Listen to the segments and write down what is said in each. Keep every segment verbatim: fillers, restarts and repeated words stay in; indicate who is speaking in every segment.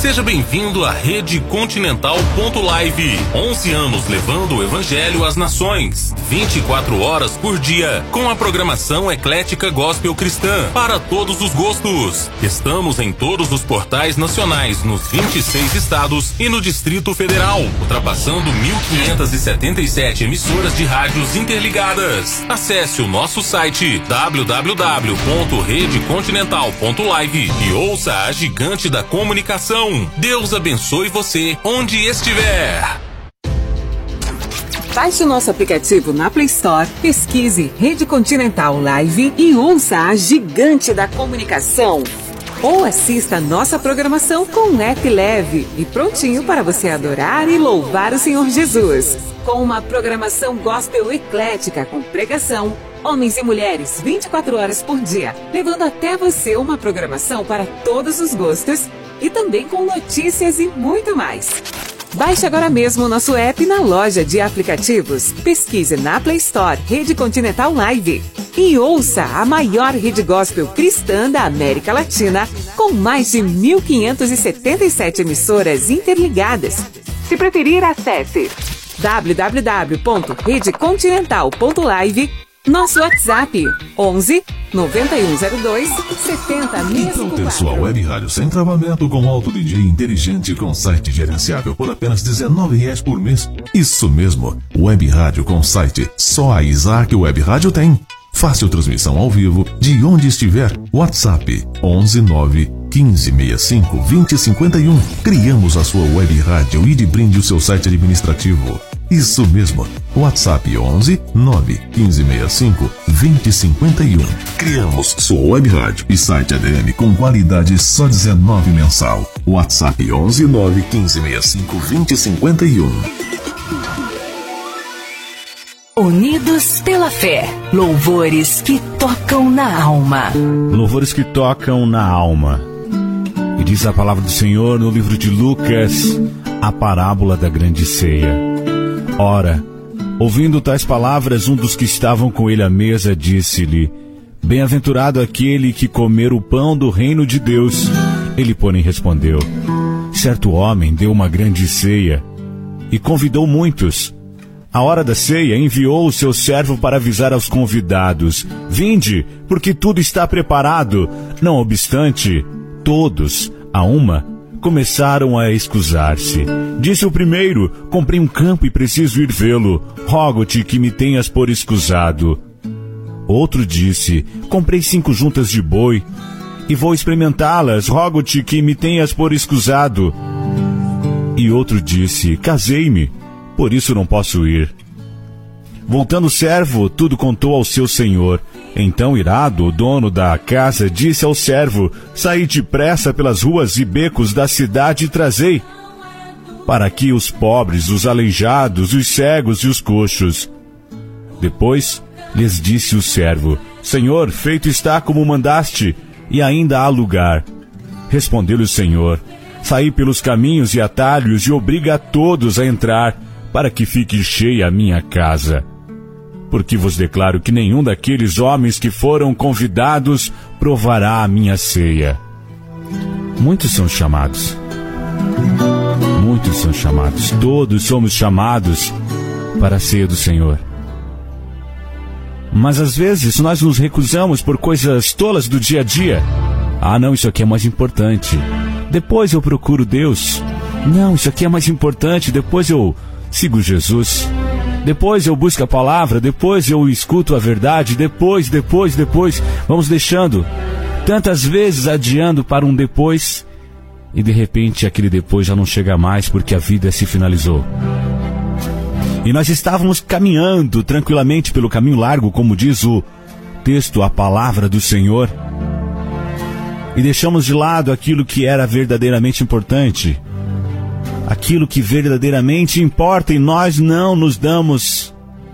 Speaker 1: Seja bem-vindo à Rede Continental ponto live. onze anos levando o Evangelho às nações. vinte e quatro horas por dia, com a programação eclética gospel cristã para todos os gostos. Estamos em todos os portais nacionais, nos vinte e seis estados e no Distrito Federal, ultrapassando mil quinhentas e setenta e sete emissoras de rádios interligadas. Acesse o nosso site w w w ponto rede continental ponto live e ouça a gigante da comunicação. Deus abençoe você onde estiver.
Speaker 2: Baixe o nosso aplicativo na Play Store, pesquise Rede Continental Live e ouça a gigante da comunicação. Ou assista a nossa programação com um app leve e prontinho para você adorar e louvar o Senhor Jesus. Com uma programação gospel eclética com pregação, homens e mulheres vinte e quatro horas por dia, levando até você uma programação para todos os gostos e também com notícias e muito mais. Baixe agora mesmo o nosso app na loja de aplicativos. Pesquise na Play Store Rede Continental Live e ouça a maior rede gospel cristã da América Latina, com mais de mil quinhentas e setenta e sete emissoras interligadas. Se preferir, acesse w w w ponto rede continental ponto live. Nosso WhatsApp onze noventa e um zero dois setenta mil.
Speaker 3: Então tem sua web rádio sem travamento com alto D J inteligente com site gerenciável por apenas dezenove reais por mês. Isso mesmo, web rádio com site. Só a Isaac Web Rádio tem. Fácil transmissão ao vivo de onde estiver. WhatsApp onze nove quinze sessenta e cinco vinte cinquenta e um. Criamos a sua web rádio e de brinde o seu site administrativo. Isso mesmo, WhatsApp onze nove quinze sessenta e cinco vinte cinquenta e um. Criamos sua web rádio e site A D M com qualidade só dezenove mensal. WhatsApp onze nove quinze sessenta e cinco vinte cinquenta e um.
Speaker 4: Unidos pela fé, louvores que tocam na alma.
Speaker 5: Louvores que tocam na alma. E diz a palavra do Senhor no livro de Lucas, a parábola da grande ceia. Ora, ouvindo tais palavras, um dos que estavam com ele à mesa disse-lhe: Bem-aventurado aquele que comer o pão do reino de Deus. Ele, porém, respondeu: Certo homem deu uma grande ceia e convidou muitos. À hora da ceia, enviou o seu servo para avisar aos convidados: Vinde, porque tudo está preparado. Não obstante, todos, a uma, começaram a escusar-se. Disse o primeiro: Comprei um campo e preciso ir vê-lo. Rogo-te que me tenhas por escusado. Outro disse: Comprei cinco juntas de boi e vou experimentá-las. Rogo-te que me tenhas por escusado. E outro disse: Casei-me, por isso não posso ir. Voltando o servo, tudo contou ao seu senhor. Então, irado, o dono da casa disse ao servo: Saí depressa pelas ruas e becos da cidade e trazei para aqui os pobres, os aleijados, os cegos e os coxos. Depois lhes disse o servo: Senhor, feito está como mandaste, e ainda há lugar. Respondeu-lhe o Senhor: Saí pelos caminhos e atalhos e obriga a todos a entrar, para que fique cheia a minha casa. Porque vos declaro que nenhum daqueles homens que foram convidados provará a minha ceia. Muitos são chamados. Muitos são chamados. Todos somos chamados para a ceia do Senhor. Mas às vezes nós nos recusamos por coisas tolas do dia a dia. Ah, não, isso aqui é mais importante. Depois eu procuro Deus. Não, isso aqui é mais importante. Depois eu sigo Jesus. Depois eu busco a palavra. Depois eu escuto a verdade. Depois, depois, depois. Vamos deixando. Tantas vezes adiando para um depois. E de repente aquele depois já não chega mais porque a vida se finalizou. E nós estávamos caminhando tranquilamente pelo caminho largo, como diz o texto, a palavra do Senhor. E deixamos de lado aquilo que era verdadeiramente importante. Aquilo que verdadeiramente importa, e nós não nos damos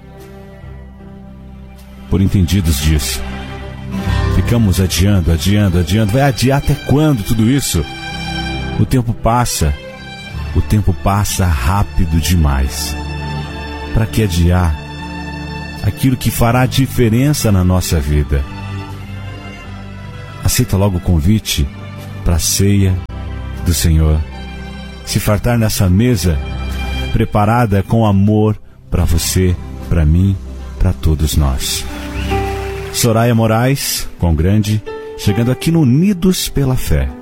Speaker 5: por entendidos disso. Ficamos adiando, adiando, adiando. Vai adiar até quando tudo isso? O tempo passa. O tempo passa rápido demais. Para que adiar aquilo que fará diferença na nossa vida? Aceita logo o convite para a ceia do Senhor. se fartar nessa mesa preparada com amor para você, para mim, para todos nós. Soraya Moraes, com grande, chegando aqui no Unidos pela Fé.